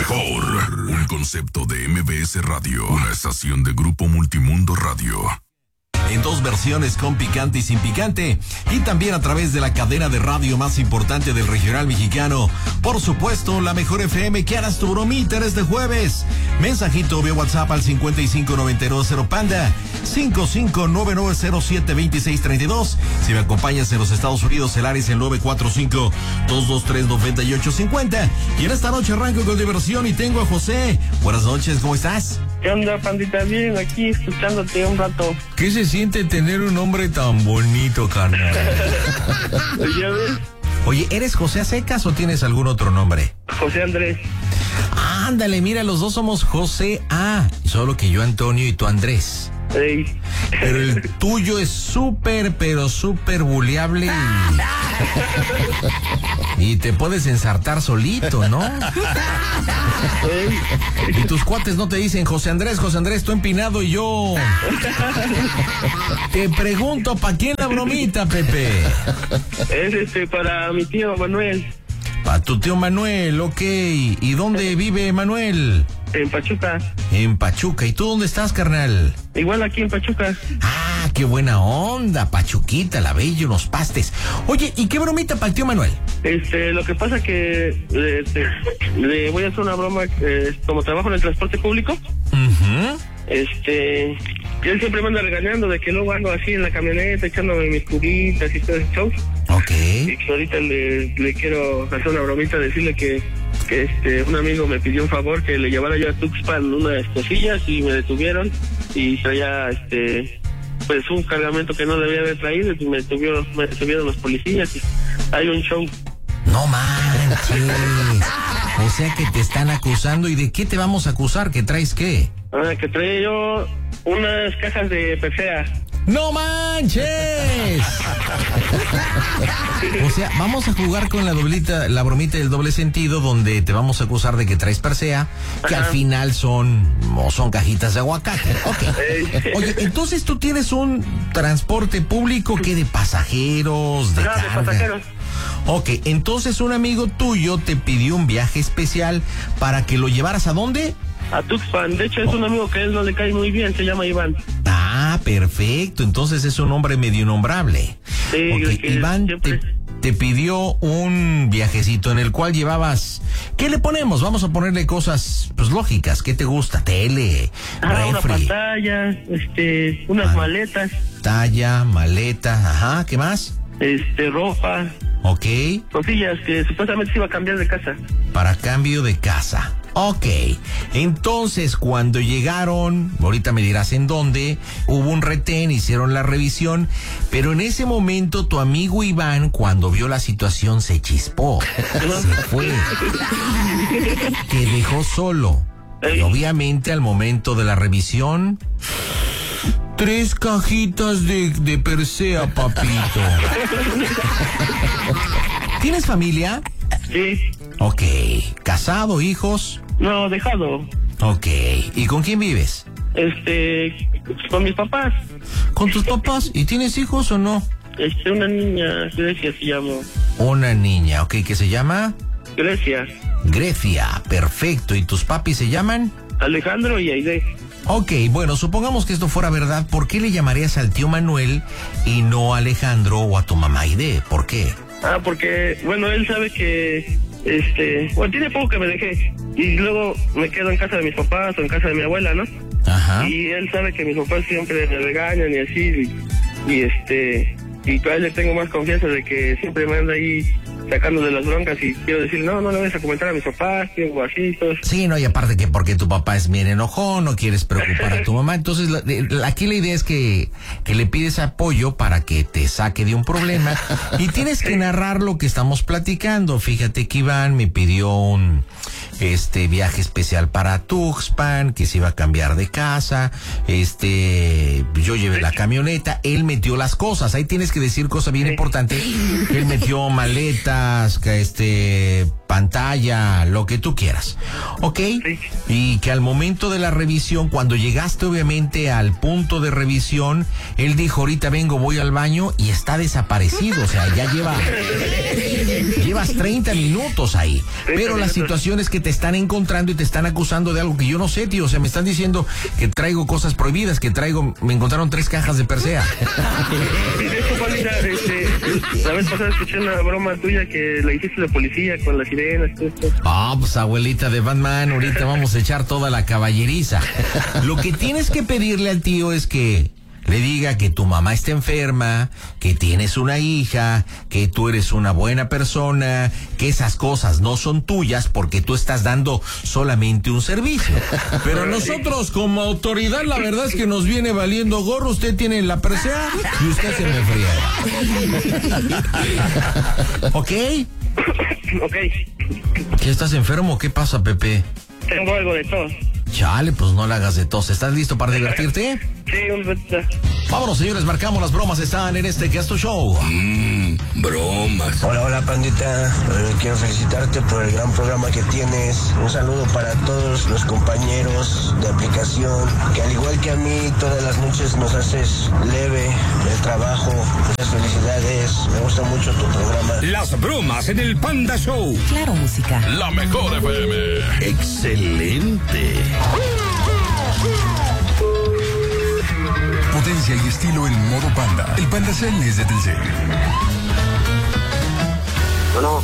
mejor. Un concepto de MBS Radio. Una estación de Grupo Multimundo Radio. En 2 versiones, con picante y sin picante, y también a través de la cadena de radio más importante del regional mexicano. Por supuesto, la mejor FM. Que harás tu bromita este jueves. Mensajito vía WhatsApp al 5590 Panda 5599072632. Si me acompañas en los Estados Unidos, el área es el 945-223-9850. Y en esta noche arranco con diversión y tengo a José. Buenas noches, ¿cómo estás? ¿Qué onda, pandita? Bien, aquí escuchándote un rato. ¿Qué se siente tener un nombre tan bonito, carnal? ¿Ya ves? Oye, ¿eres José a secas o tienes algún otro nombre? José Andrés. Ándale, mira, los dos somos José A, solo que yo Antonio y tú Andrés. Ey. Pero el tuyo es súper, pero súper buleable y te puedes ensartar solito, ¿no? Ey. Y tus cuates no te dicen José Andrés, tú empinado y yo. Te pregunto, ¿para quién la bromita, Pepe? Es para mi tío Manuel. Para tu tío Manuel, ok. ¿Y dónde vive Manuel? En Pachuca. En Pachuca. ¿Y tú dónde estás, carnal? Igual aquí en Pachuca. Ah, qué buena onda, Pachuquita, la bella, unos pastes. Oye, ¿y qué bromita para el tío Manuel? Lo que pasa que le voy a hacer una broma, como trabajo en el transporte público. Uh-huh. Él siempre me anda regañando de que luego ando así en la camioneta echándome mis cubitas y todo ese show. Ok. Y que ahorita le quiero hacer una bromita, decirle que un amigo me pidió un favor, que le llevara yo a Tuxpan unas cosillas y me detuvieron y traía pues un cargamento que no debía haber traído y me detuvieron los policías y hay un show. No manches. O sea que te están acusando. ¿Y de qué te vamos a acusar? ¿Que traes qué? Que traía yo unas cajas de Persea. ¡No manches! O sea, vamos a jugar con la bromita del doble sentido, donde te vamos a acusar de que traes Persea, que al final son cajitas de aguacate. Okay. Oye, entonces tú tienes un transporte público que de pasajeros, de carga. De pasajeros. Ok, entonces un amigo tuyo te pidió un viaje especial para que lo llevaras ¿a dónde? A Tuxpan. De hecho, es un amigo que a él no le cae muy bien, se llama Iván. Ah, perfecto. Entonces es un hombre medio nombrable. Sí, okay. Iván te pidió un viajecito en el cual llevabas... ¿Qué le ponemos? Vamos a ponerle cosas pues lógicas. ¿Qué te gusta? Tele, refri. Una pantalla, unas maletas. Talla, maleta, ajá. ¿Qué más? Ropa. Ok. Cosillas que supuestamente se iba a cambiar de casa. Para cambio de casa. Ok, entonces cuando llegaron, ahorita me dirás en dónde, hubo un retén, hicieron la revisión, pero en ese momento tu amigo Iván, cuando vio la situación, se chispó, se fue, te dejó solo. Y obviamente al momento de la revisión, 3 cajitas de Persea, papito. ¿Tienes familia? Sí. Ok. ¿Casado, hijos? No, dejado. Ok. ¿Y con quién vives? Con mis papás. ¿Con tus papás? ¿Y tienes hijos o no? Una niña, Grecia se llama. Una niña, ok. ¿Qué se llama? Grecia. Grecia, perfecto. ¿Y tus papis se llaman? Alejandro y Aide. Ok, bueno, supongamos que esto fuera verdad. ¿Por qué le llamarías al tío Manuel y no a Alejandro o a tu mamá Aide? ¿Por qué? Porque, bueno, él sabe que, tiene poco que me dejé. Y luego me quedo en casa de mis papás o en casa de mi abuela, ¿no? Ajá. Y él sabe que mis papás siempre me regañan y así, y para él le tengo más confianza de que siempre me anda ahí sacando de las broncas y quiero decir, no le vayas a comentar a mis papás, tengo así, todo. Sí, no, y aparte que porque tu papá es bien enojón, no quieres preocupar a tu mamá, entonces aquí la idea es que le pides apoyo para que te saque de un problema y tienes que narrar lo que estamos platicando. Fíjate que Iván me pidió un viaje especial para Tuxpan, que se iba a cambiar de casa, yo llevé la camioneta, él metió las cosas, ahí tienes que decir cosa bien importante, él metió maletas, pantalla, lo que tú quieras, ¿ok? Sí. Y que al momento de la revisión, cuando llegaste obviamente al punto de revisión, él dijo, ahorita vengo, voy al baño, y está desaparecido, o sea, ya llevas 30 minutos ahí, pero la situación es que te están encontrando y te están acusando de algo que yo no sé, tío, o sea, me están diciendo que traigo cosas prohibidas, me encontraron 3 cajas de Persea. Y de hecho, Juanita, la vez pasada escuché una broma tuya que la hiciste de policía con las sirenas, todo esto. Pues abuelita de Batman, ahorita vamos a echar toda la caballeriza. Lo que tienes que pedirle al tío es que le diga que tu mamá está enferma, que tienes una hija, que tú eres una buena persona, que esas cosas no son tuyas porque tú estás dando solamente un servicio. Pero nosotros como autoridad, la verdad es que nos viene valiendo gorro. Usted tiene la Persea y usted se me friega. ¿Ok? Ok. ¿Qué, estás enfermo? ¿Qué pasa, Pepe? Tengo algo de todo. Chale, pues no la hagas de tos. ¿Estás listo para divertirte? Sí, un ratito. Vámonos, señores, marcamos las bromas. Están en este Gasto Show. Bromas. Hola pandita, quiero felicitarte por el gran programa que tienes. Un saludo para todos los compañeros de aplicación, que al igual que a mí todas las noches nos haces leve el trabajo. Muchas felicidades, me gusta mucho tu programa. Las bromas en el Panda Show. Claro, música. La mejor FM. Excelente. Potencia y estilo en modo Panda. El Panda Cell es de Telcel. Bueno,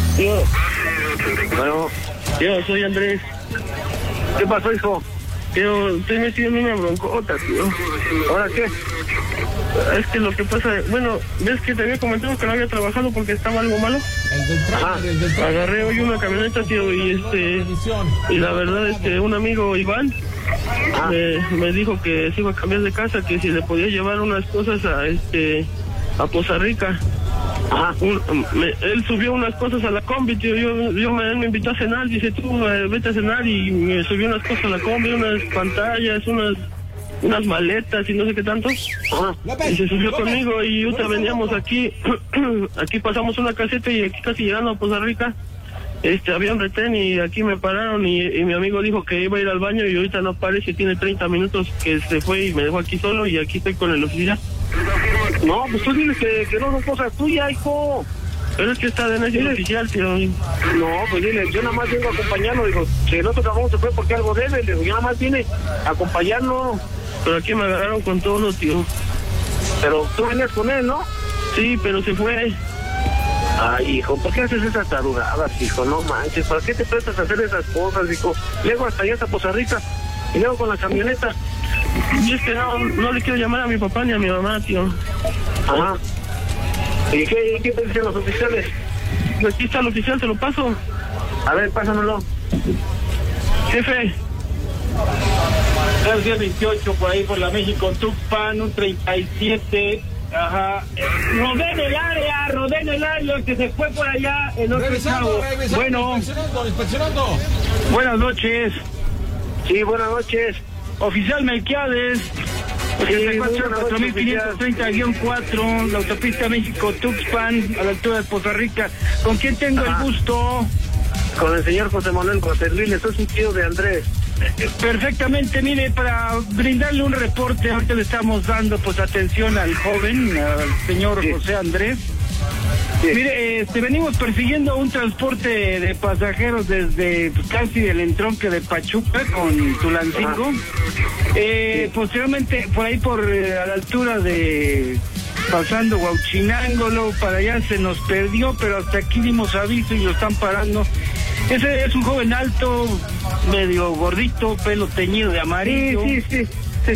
yo soy Andrés. ¿Qué pasó, hijo? Yo estoy metido en una broncota, tío. ¿Ahora qué? Es que lo que pasa, bueno, ¿ves que te había comentado que no había trabajado porque estaba algo malo? Agarré hoy una camioneta, tío, y y la verdad es que un amigo, Iván, me dijo que se iba a cambiar de casa, que si le podía llevar unas cosas a Poza Rica. Él subió unas cosas a la combi, tío. Él me invitó a cenar, dice tú, vete a cenar, y me subió unas cosas a la combi, unas pantallas, unas maletas y no sé qué tanto. Y se subió conmigo y ahorita veníamos aquí, aquí pasamos una caseta y aquí casi llegando a Poza Rica, había un retén y aquí me pararon y mi amigo dijo que iba a ir al baño y ahorita no aparece, tiene 30 minutos que se fue y me dejó aquí solo y aquí estoy con el oficial. No, pues tú diles que no son cosas tuyas, hijo. Pero es que está de necio el oficial, tío. No, pues dile, yo nada más vengo a acompañarlo, digo, si el otro cabrón se fue porque algo debe, le digo, yo nada más vine a acompañarlo. Pero aquí me agarraron con todo, tío. Pero tú venías con él, ¿no? Sí, pero se fue. Ay, hijo, ¿por qué haces esas tarugadas, hijo? No manches, ¿para qué te prestas a hacer esas cosas, hijo? Luego hasta allá hasta Poza Rica, y luego con la camioneta. Y es que no le quiero llamar a mi papá ni a mi mamá, tío. Ajá. ¿Y qué te dicen los oficiales? Aquí está el oficial, te lo paso. A ver, pásamelo. Jefe. El día 28 por ahí por la México Tuxpan, un 37. Ajá. Rodeen el área, que se fue por allá el otro chavo. Bueno. Inspeccionando. Buenas noches. Sí, buenas noches. Oficial Melquiades. 4530-4, la autopista México-Tuxpan, a la altura de Poza Rica. ¿Con quién tengo el gusto? Con el señor José Manuel Roserville, soy un tío de Andrés. Perfectamente, mire, para brindarle un reporte, ahorita le estamos dando pues atención al joven, al señor José Andrés. Sí. Mire, venimos persiguiendo un transporte de pasajeros desde casi el entronque de Pachuca con Tulancingo. Posteriormente, por ahí a la altura de pasando Huauchinango, luego para allá se nos perdió, pero hasta aquí dimos aviso y lo están parando. Ese es un joven alto, medio gordito, pelo teñido de amarillo. Sí,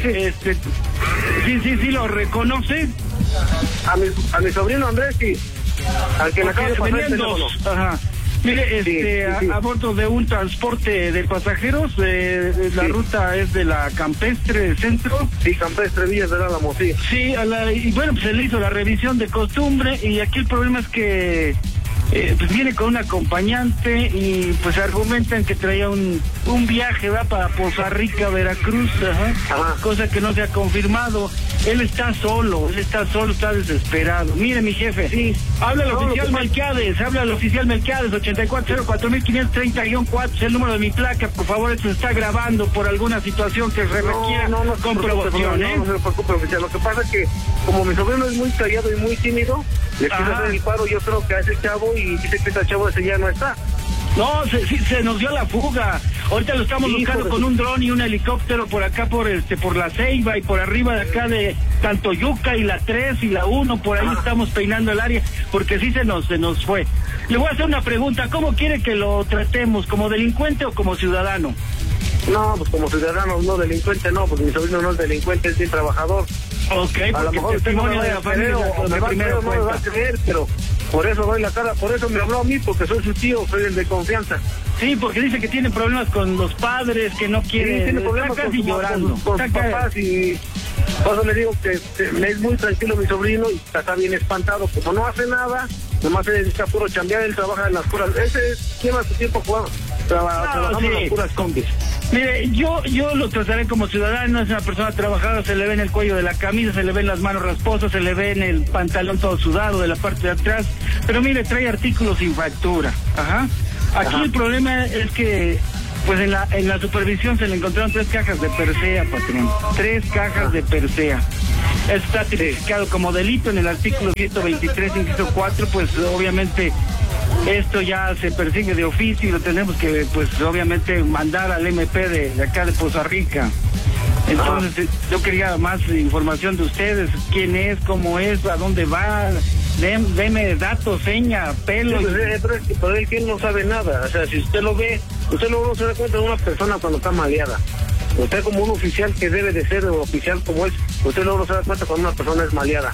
¿lo reconoce? A mi sobrino Andrés, sí. Al que le acaba de pasar el teléfono. Ajá. Mire, a bordo de un transporte de pasajeros, la ruta es de la Campestre Centro. Sí, Campestre Villas del Álamo, sí. Sí, y bueno, pues se le hizo la revisión de costumbre y aquí el problema es que pues viene con un acompañante y pues argumentan que traía un viaje, va, para Poza Rica, Veracruz, cosa que no se ha confirmado. Él está solo, está desesperado. Mire, mi jefe, sí, habla al oficial Melquiades, 8404.530-4, es el número de mi placa, por favor, esto se está grabando por alguna situación que requiera comprobación, No se preocupe, oficial, lo que pasa es que como mi sobrino es muy callado y muy tímido, le quiero hacer el paro, yo creo que a ese chavo, y dice que ese chavo ese ya no está. No, se nos dio la fuga. Ahorita lo estamos buscando con un dron y un helicóptero por acá, por la Ceiba y por arriba de acá de Tantoyuca y la 3 y la 1, por ahí estamos peinando el área, porque sí se nos fue. Le voy a hacer una pregunta, ¿cómo quiere que lo tratemos? ¿Como delincuente o como ciudadano? No, pues como ciudadano, no delincuente, no, porque mi sobrino no es delincuente, es bien trabajador. Ok, a lo mejor el testimonio de la familia no me va a creer, pero por eso doy la cara, por eso me habló a mí, porque soy su tío, soy el de confianza. Sí, porque dice que tiene problemas con los padres, que no quiere, tiene problemas está casi llorando. Con sus papás, y por eso le digo que es muy tranquilo mi sobrino y está bien espantado, como no hace nada, nomás se dedica a puro chambear, él trabaja en las puras, ese lleva su tiempo jugando, trabajando en las puras combis. Mire, yo lo trataré como ciudadano, es una persona trabajadora, se le ve en el cuello de la camisa, se le ven las manos rasposas, se le ve en el pantalón todo sudado de la parte de atrás, pero mire, trae artículos sin factura. Aquí el problema es que, pues en la supervisión se le encontraron 3 cajas de Persea, patrón, 3 cajas de Persea. Está tipificado como delito en el artículo 123, inciso 4, pues obviamente esto ya se persigue de oficio y lo tenemos que, pues obviamente, mandar al MP de acá de Poza Rica. Entonces, yo quería más información de ustedes, quién es, cómo es, a dónde va, deme datos, seña, pelo. Sí, pero él no sabe nada, o sea, si usted lo ve, usted luego se da cuenta de una persona cuando está maleada. Usted como un oficial que debe de ser oficial como es, usted luego se da cuenta cuando una persona es maleada.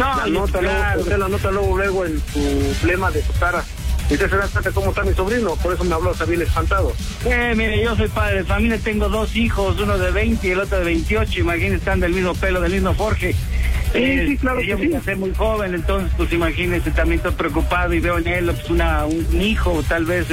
Usted la nota luego en su flema de su cara. Y usted se da cuenta cómo está mi sobrino, por eso me habló, está bien espantado. Mire, yo soy padre de familia, tengo 2 hijos, uno de 20 y el otro de 28, imagínense, están del mismo pelo, del mismo forje. Sí, claro que yo sí. me casé muy joven, entonces, pues imagínense, también estoy preocupado y veo en él pues, un hijo, tal vez,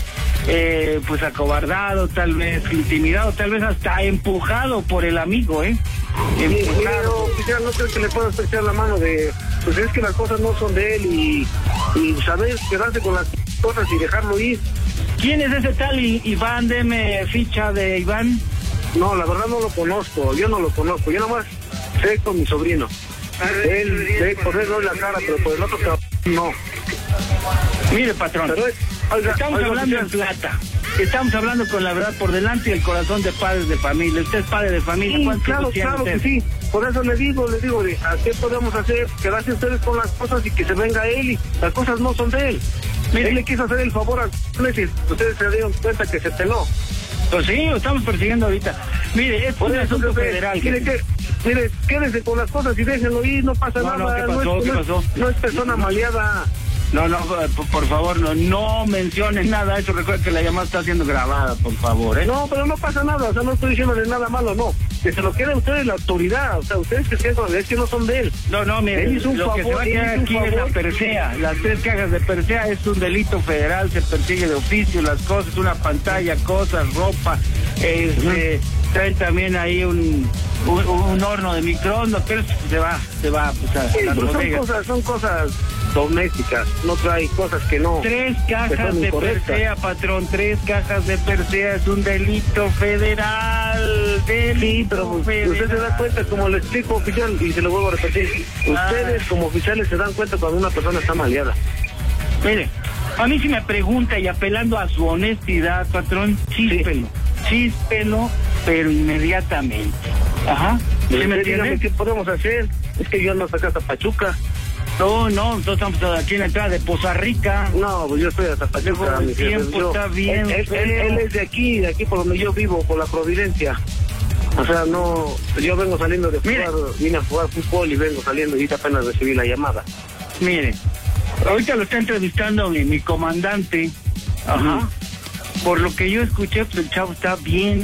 pues acobardado, tal vez intimidado, tal vez hasta empujado por el amigo, Pero, quizás no creo que le pueda echar la mano de, pues es que las cosas no son de él y saber quedarse con las cosas y dejarlo ir. ¿Quién es ese tal Iván? Deme ficha de Iván. No, la verdad no lo conozco, yo no lo conozco, yo nomás sé con mi sobrino. Él, por él doy la cara, pero por el otro no. Mire, patrón, estamos hablando en plata. Estamos hablando con la verdad por delante y el corazón de padres de familia. Usted es padre de familia. Sí, claro que sí. Por eso le digo, ¿a qué podemos hacer? Quedarse ustedes con las cosas y que se venga él, y las cosas no son de él. Mire, él le quiso hacer el favor a ustedes se dieron cuenta que se peló. Pues sí, lo estamos persiguiendo ahorita. Mire, es un asunto federal. Mire, quédese con las cosas y déjenlo ir, no pasa nada. ¿Qué pasó? No es persona maleada. No, por favor, no mencionen nada de eso. Recuerden que la llamada está siendo grabada, por favor, No, pero no pasa nada, o sea, no estoy diciendo de nada malo, no. Que se lo quede a ustedes la autoridad, o sea, ustedes que es que no son de él. No, mire, lo que se va a quedar aquí es la Persea. Las 3 cajas de Persea es un delito federal, se persigue de oficio, las cosas, una pantalla, cosas, ropa, traen también ahí un horno de microondas, pero se va pues, a las bodegas. Son cosas domésticas, no trae cosas que no. 3 cajas de Persea, patrón, 3 cajas de Persea es un delito federal. Sí, pero usted se da cuenta, como le explico, oficial, y se lo vuelvo a repetir, ustedes como oficiales se dan cuenta cuando una persona está maleada. Mire, a mí si me pregunta y apelando a su honestidad, patrón, chíspelo, pero inmediatamente. Dígame qué podemos hacer, es que yo ando hasta acá hasta Pachuca. No, nosotros estamos aquí en la entrada de Poza Rica. No, pues yo estoy hasta Pachuca. El tiempo está bien. Él es de aquí por donde yo vivo, por la Providencia. O sea, no, yo vengo saliendo de jugar, vine a jugar fútbol y vengo saliendo y apenas recibí la llamada. Mire, ahorita lo está entrevistando mi comandante. Por lo que yo escuché, pues el chavo está bien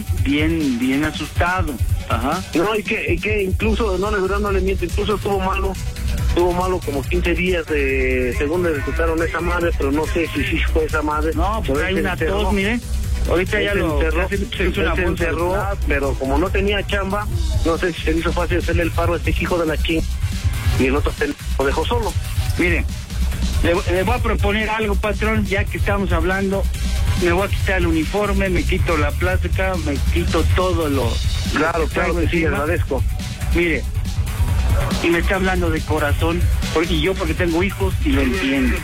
asustado. No, y que incluso, no le miento, incluso estuvo malo Estuvo malo como 15 días según le detectaron esa madre, pero no sé si sí fue esa madre. No, pues hay una tos, mire. Ahorita ya lo encerró, pero como no tenía chamba, no sé si se le hizo fácil hacerle el paro a este hijo de la chingada. Y el otro lo dejó solo. Mire, le voy a proponer algo, patrón, ya que estamos hablando. Me voy a quitar el uniforme, me quito la plástica, me quito todo lo... Claro que sí, le agradezco. Mire, y me está hablando de corazón, y yo porque tengo hijos y lo entiendo.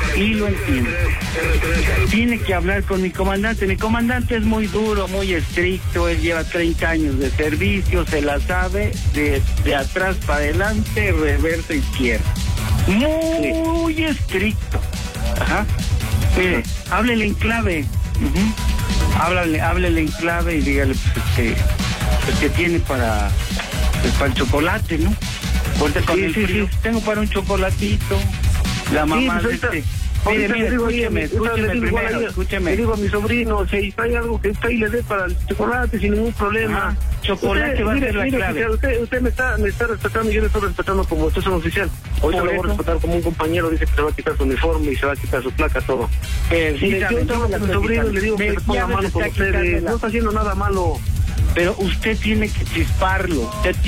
Tiene que hablar con mi comandante. Mi comandante es muy duro, muy estricto, él lleva 30 años de servicio, se la sabe de atrás para adelante, reversa izquierda. Muy estricto. Ajá. Mire, háblele en clave. Háblele en clave y dígale que tiene para el chocolate, ¿no? Porque con el frío, tengo para un chocolatito. La mamá Mire, escúcheme. Le digo a mi sobrino, si hay algo que está ahí, le dé para el chocolate sin ningún problema. Chocolate va a ser la clave. Usted me está respetando y yo le estoy respetando como usted es un oficial. Hoy lo voy a respetar como un compañero, dice que se va a quitar su uniforme y se va a quitar su placa, todo. Yo tengo a mi sobrino y le digo que le ponga mano con ustedes. No está haciendo nada malo. Pero usted tiene que chisparlo,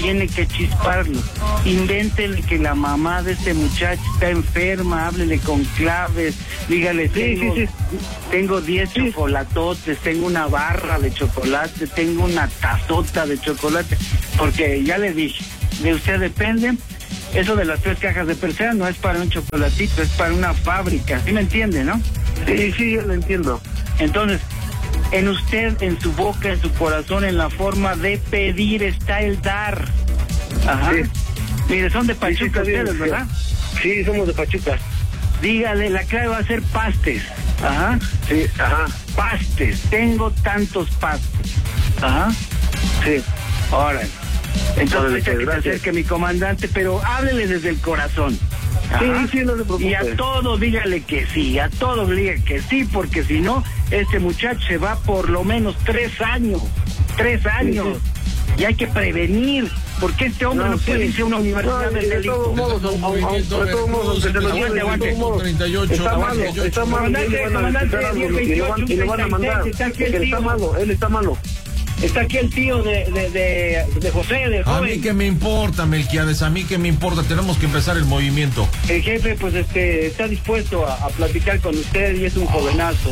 Invéntele que la mamá de este muchacho está enferma, háblele con claves, dígale, tengo 10 chocolatotes, tengo una barra de chocolate, tengo una tazota de chocolate, porque ya le dije, de usted depende. Eso de las 3 cajas de Persea no es para un chocolatito, es para una fábrica, ¿sí me entiende, no? Sí, yo lo entiendo. Entonces, en usted, en su boca, en su corazón, en la forma de pedir está el dar. Ajá. Sí. Mire, son de Pachuca ustedes, ¿verdad? Sí, somos de Pachuca. Dígale, la clave va a ser pastes. Ajá. Sí, ajá. Pastes, tengo tantos pastes. Ajá. Sí. Órale. Entonces, que se acerque mi comandante, pero háblele desde el corazón. Ajá. Sí, no se preocupe. Y a todos dígale que sí, porque si no, este muchacho se va por lo menos 3 años. 3 años. Sí. Y hay que prevenir, porque este hombre no puede irse a una universidad del delito. De todos modos, está malo, y le van a mandar, él está malo. Está aquí el tío de José, de joven. A mí que me importa, Melquiades, tenemos que empezar el movimiento. El jefe, pues, está dispuesto a platicar con usted y es un jovenazo.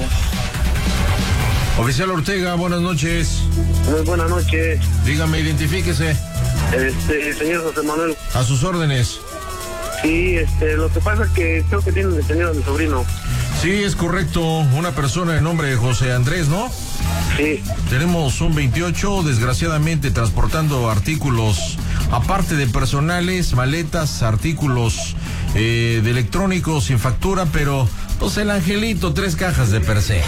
Oficial Ortega, buenas noches. Muy buenas noches. Dígame, identifíquese. Señor José Manuel. A sus órdenes. Sí, lo que pasa es que creo que tienen detenido a mi sobrino. Sí, es correcto. Una persona de nombre José Andrés, ¿no? Sí. Tenemos un 28, desgraciadamente, transportando artículos, aparte de personales, maletas, artículos de electrónicos sin factura, pero pues el angelito, 3 cajas de Persea.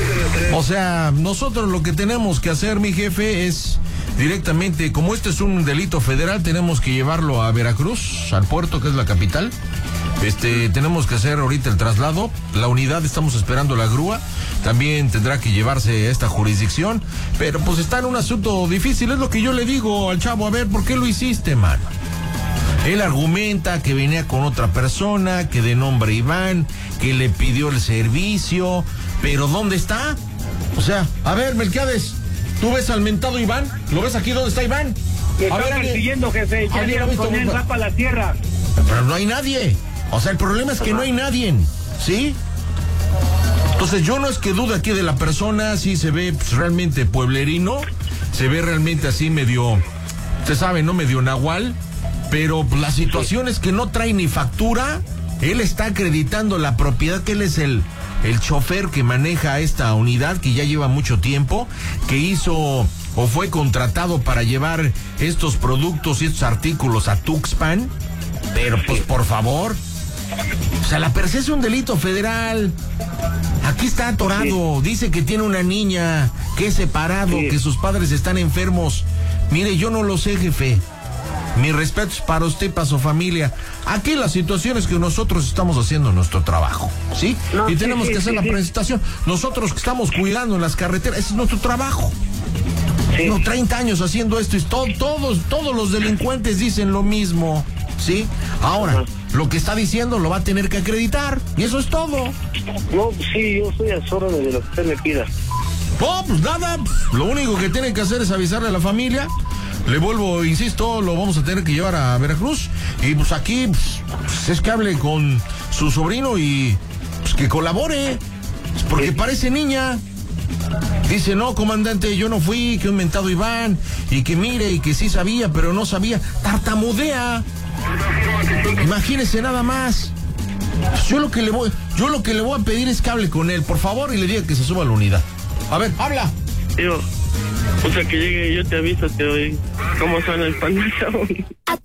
O sea, nosotros lo que tenemos que hacer, mi jefe, es directamente, como este es un delito federal, tenemos que llevarlo a Veracruz, al puerto, que es la capital. Tenemos que hacer ahorita el traslado. La unidad, estamos esperando la grúa. También tendrá que llevarse a esta jurisdicción. Pero pues está en un asunto difícil. Es lo que yo le digo al chavo. A ver, ¿por qué lo hiciste, mano? Él argumenta que venía con otra persona, que de nombre Iván, que le pidió el servicio. Pero ¿dónde está? O sea, a ver, Melquiades, ¿tú ves al mentado Iván? ¿Lo ves aquí? ¿Dónde está Iván? Me están persiguiendo, jefe. Ya dieron con él, va para la tierra. Pero no hay nadie. O sea, el problema es que no hay nadie, ¿sí? Entonces yo no es que dude aquí de la persona, sí se ve pues, realmente pueblerino, se ve realmente así medio, usted sabe, ¿no? Medio nahual, pero pues, la situación es que no trae ni factura, él está acreditando la propiedad, que él es el chofer que maneja esta unidad, que ya lleva mucho tiempo, que hizo o fue contratado para llevar estos productos y estos artículos a Tuxpan, pero pues por favor... O sea, la Persea es un delito federal. Aquí está atorado. Dice que tiene una niña, que es separado, que sus padres están enfermos. Mire, yo no lo sé, jefe. Mis respetos para usted y para su familia. Aquí la situación es que nosotros estamos haciendo nuestro trabajo, ¿sí? Y tenemos que hacer la presentación. Nosotros que estamos cuidando en las carreteras, ese es nuestro trabajo. No, 30 años haciendo esto y todos los delincuentes dicen lo mismo. ¿sí? Ahora, lo que está diciendo lo va a tener que acreditar, y eso es todo. No, sí, yo soy a las órdenes de lo que usted me pida. No, pues nada, lo único que tienen que hacer es avisarle a la familia. Le vuelvo, insisto, lo vamos a tener que llevar a Veracruz. Y pues aquí, pues, es que hable con su sobrino y pues, que colabore. Porque parece niña. Dice, no, comandante, yo no fui, que un mentado Iván, y que mire, y que sí sabía, pero no sabía. Tartamudea. Imagínese nada más. Yo lo que le voy a pedir es que hable con él, por favor, y le diga que se suba a la unidad. A ver, habla. Digo, o sea, que llegue, yo te aviso, te doy cómo suena el Panda Show.